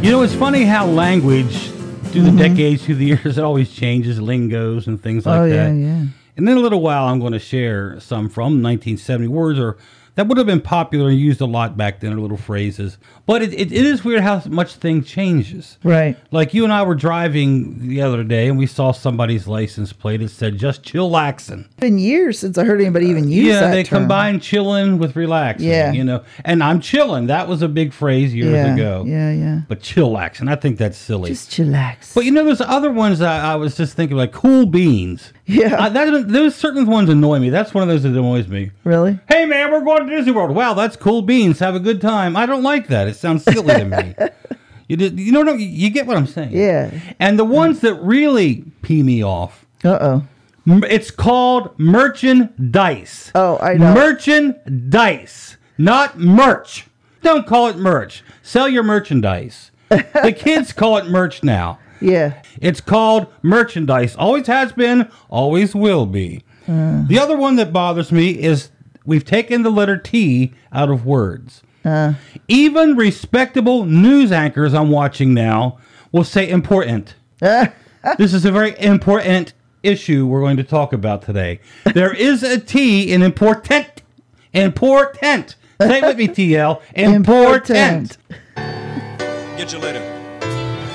You know, it's funny how language, through the decades, through the years, it always changes, lingos and things like that. Yeah. And in a little while, I'm going to share some from 1970 words that would have been popular and used a lot back then, or little phrases. But it is weird how much things changes. Right. Like you and I were driving the other day, and we saw somebody's license plate. It said just chillaxin'. It's been years since I heard anybody even use that Yeah, they term. combine chillin' with relaxing. Yeah. You know, and I'm chillin'. That was a big phrase years ago. Yeah. But chillaxin', I think that's silly. Just chillax. But you know, there's other ones that I was just thinking, like cool beans. Yeah. Those certain ones annoy me. That's one of those that annoys me. Really? Hey man, we're going to Disney World. Wow, that's cool beans. Have a good time. I don't like that. It sounds silly to me. You get what I'm saying? Yeah. And the ones that really pee me off, Uh-oh. it's called merchandise. Oh, I know. Merchandise, not merch. Don't call it merch. Sell your merchandise. The kids call it merch now. Yeah. It's called merchandise. Always has been, always will be. The other one that bothers me is we've taken the letter T out of words. Even respectable news anchors I'm watching now will say important. This is a very important issue we're going to talk about today. There is a T in important. Important. Say it with me, TL. Important. Important. Get your letter.